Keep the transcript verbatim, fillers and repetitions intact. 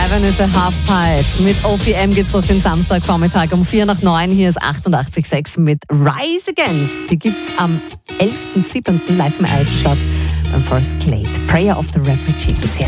Sheeran is a Halfpipe. Mit O P M geht's durch den Samstagvormittag um vier nach neun. Hier ist achtundachtzig Komma sechs mit Rise Against. Die gibt's am elften siebten live im Eisenstadt beim First Clade. Prayer of the Refugee gibt's jetzt.